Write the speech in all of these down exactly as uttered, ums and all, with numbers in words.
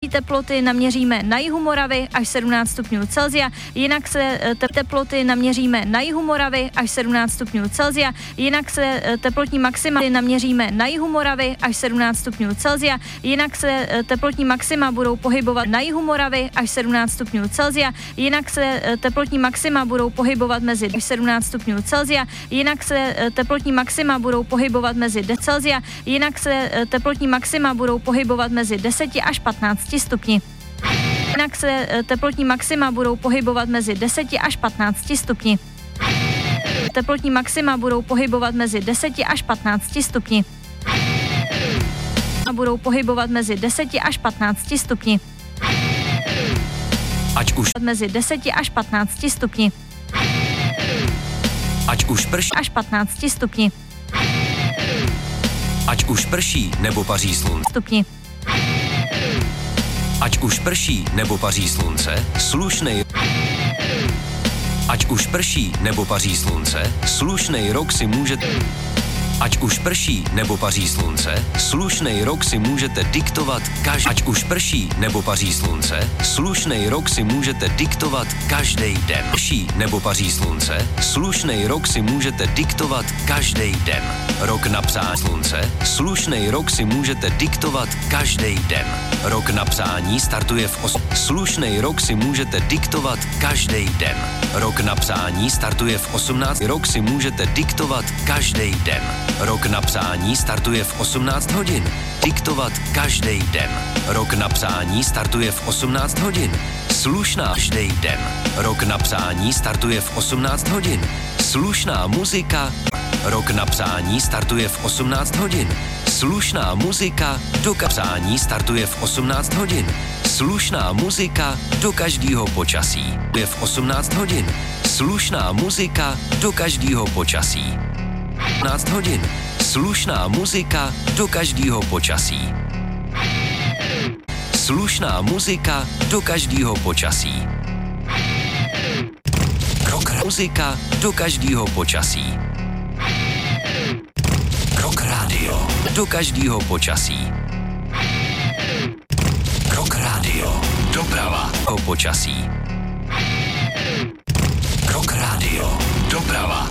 teploty naměříme na jihu Moravy až sedmnáct stupňů Celsia, jinak se teploty naměříme na jihu Moravy až sedmnáct stupňů Celsia, jinak se teplotní maxima naměříme na jihu Moravy až sedmnáct stupňů Celsia, jinak se teplotní maxima budou pohybovat na jihu Moravy až sedmnáct stupňů Celsia, jinak se teplotní maxima budou pohybovat mezi sedmnáct stupňů Celsia, jinak se teplotní maxima budou pohybovat mezi deset Celsia, jinak se teplotní maxima budou pohybovat mezi deseti až patnácti stupni. Jinak se teplotní maxima budou pohybovat mezi deseti až patnácti stupni. Teplotní maxima budou pohybovat mezi deseti až patnácti stupni. A budou pohybovat mezi deseti až patnácti stupni. Ať už mezi deseti až patnácti stupni. Ať už prší až patnácti stupni. Ať už prší nebo paří slunce. Stupni. Ať už prší nebo paří slunce, slušnej. Ať už prší nebo paří slunce, slušnej rok si můžete. Ať už prší nebo paří slunce, slušnej rok si můžete diktovat každý. Ať už prší nebo paří slunce, slušnej rok si můžete diktovat každý den. Prší nebo paří slunce, slušnej rok si můžete diktovat každý den. Rok na psání slunce, slušnej rok si můžete diktovat každý den. Rok na psání startuje v os... Slušnej rok si můžete diktovat každý den. Rok na psání startuje v osmnáct. Rok si můžete diktovat každý den. Rok na psání startuje v osmnáct hodin. Diktovat každý den. Rok na psání startuje v osmnáct hodin. Slušná každý den. Rok na psání startuje v osmnáct hodin. Slušná muzika. Rok na psání startuje v osmnáct hodin. Slušná muzika do psání startuje v osmnáct hodin. Slušná muzika do každého počasí. Je v osmnáct hodin. Slušná muzika do každého počasí. osmnáct hodin. Slušná muzika do každého počasí. Slušná muzika do každého počasí. Rock muzika do každého počasí. Rock rádio do každého počasí. Rock rádio doprava o počasí. Rock rádio doprava.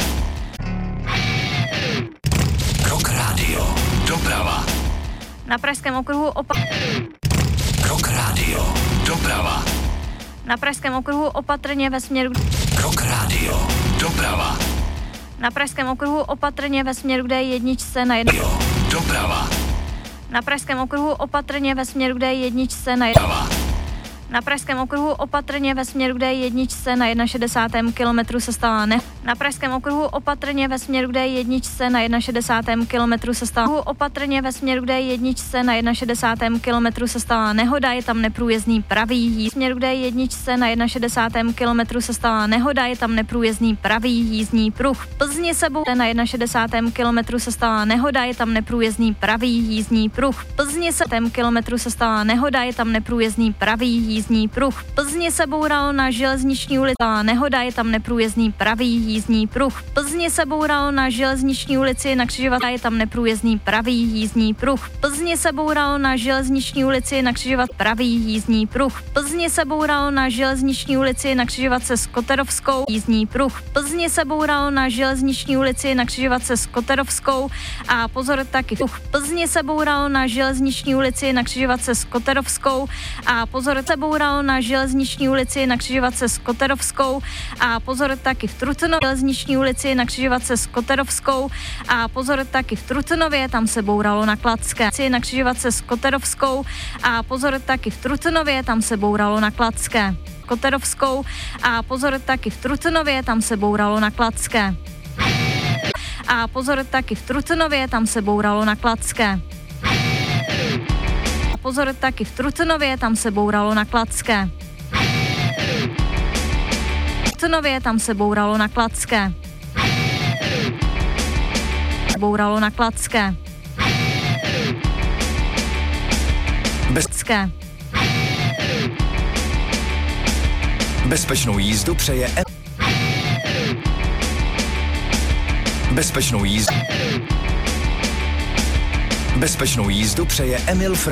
Rock rádio doprava. Na Pražském okruhu opa... Rock rádio doprava. Na Pražském okruhu opatrně ve směru... Rock rádio doprava. Na Pražském okruhu opatrně ve směru D jedničce na jedna... Doprava. Na Pražském okruhu opatrně ve směru D jedničce na jedna... Na Pražském okruhu opatrně ve směru D jedničce na šedesátém kilometru se stala ne. Na Pražském okruhu opatrně ve směru D jedničce na šedesátém kilometru se stala opatrně ve směru D jedničce na šedesátém kilometru se stala nehoda, je tam neprůjezdný pravý jízdní. Směru D jedničce na šedesátém kilometru se stala nehoda, je tam neprůjezdný pravý jízdní pruh. Plzně sebou na šedesátém kilometru se stala nehoda, je tam neprůjezdný pravý jízdní pruh. Plzně se kilometru se stala nehoda, je tam neprůjezdný pravý jízdní jízdní pruh. Plzně se bouralo na železniční ulici. Nehoda, je tam neprůjezdný pravý jízdní pruh. Plzně se bouralo na železniční ulici, na křižovatce je tam neprůjezdný pravý jízdní pruh. Plzně se bouralo na železniční ulici, na křižovatce pravý jízdní pruh. Plzně se bouralo na železniční ulici, na křižovatce s Koterovskou jízdní pruh. Plzně se bouralo na železniční ulici, na křižovatce s Koterovskou a pozor taky pruh. Plzně se bouralo na železniční ulici, na křižovatce s Koterovskou a pozor se bouralo na železniční ulici, na křižovatce s Koterovskou a pozor taky v Trutnově železniční ulici, na křižovatce s Koterovskou a pozor taky v Trutnově, tam se bouralo na Kladské na křižovatce s Koterovskou a pozor taky v Trutnově, tam se bouralo na Kladské Koterovskou a pozor taky v Trutnově, tam se bouralo na Kladské a pozor taky v Trutnově, tam se bouralo na Kladské. Pozor taky v Trutnově, tam se bouralo na Kladské. V Trutnově, tam se bouralo na Kladské. Bouralo na Kladské. Bezké. Bezpečnou jízdu přeje e- Bezpečnou jízdu Bezpečnou jízdu přeje Emil Fr-